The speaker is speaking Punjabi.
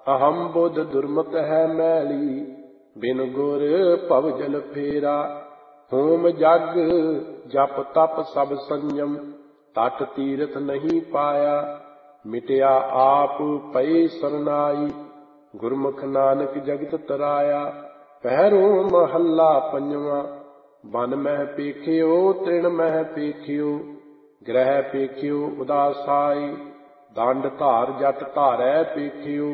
ਅਹੰ ਬੁੱਧ ਦੁਰਮਤ ਹੈ ਮੈਲੀ, ਬਿਨ ਗੁਰ ਭਵ ਜਲ ਫੇਰਾ। ਹੋਮ ਜਗ ਜਪ ਤਪ ਸਭ ਸੰਜਮ, ਤਟ ਤੀਰਥ ਨਹੀਂ ਪਾਇਆ। ਮਿਟਿਆ ਆਪ ਪਏ ਸਰਨਾਈ, ਗੁਰਮੁਖ ਨਾਨਕ ਜਗਤ ਤਰਾਇਆ। ਪਹਿਰੋਂ ਮਹੱਲਾ ਪੰਜਵਾਂ। ਬਨ ਮਹਿ ਪੇਖਿਓ ਤ੍ਰਿਣ ਮਹਿ ਪੇਖਿਓ, ਗ੍ਰਹਿ ਪੇਖਿਓ ਉਦਾਸਾਈ। ਦੰਡ ਧਾਰ ਜਟ ਧਾਰੈ ਪੇਖਿਓ,